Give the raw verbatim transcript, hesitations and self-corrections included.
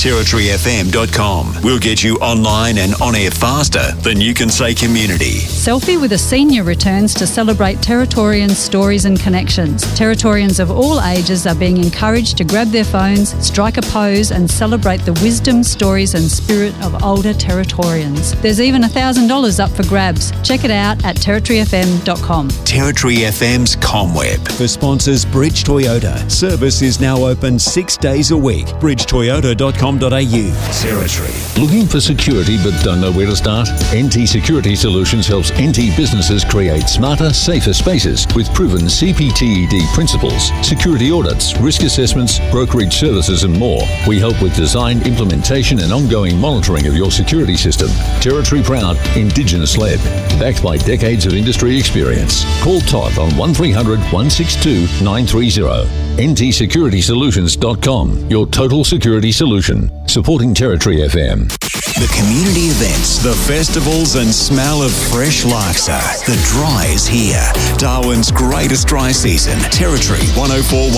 territory f m dot com. We'll get you online and on air faster than you can say community. Selfie with a Senior returns to celebrate Territorians' stories and connections. Territorians of all ages are being encouraged to grab their phones, strike a pose and celebrate the wisdom, stories and spirit of older Territorians. There's even one thousand dollars up for grabs. Check it out at territory f m dot com. Territory F M's ComWeb. For sponsors Bridge Toyota. Service is now open six days a week. bridge toyota dot com dot a u. Territory. Looking for security but don't know where to start? N T Security Solutions helps N T businesses create smarter, safer spaces with proven C P T E D principles, security audits, risk assessments, brokerage services and more. We help with design, implementation and ongoing monitoring of your security system. Territory proud, Indigenous led. Backed by decades of industry experience. Call Todd on one three hundred, one six two, nine three zero. N T security solutions dot com, your total security solution. Supporting Territory F M. The community events, the festivals and smell of fresh laksa. The dry is here. Darwin's greatest dry season. Territory one oh four point one.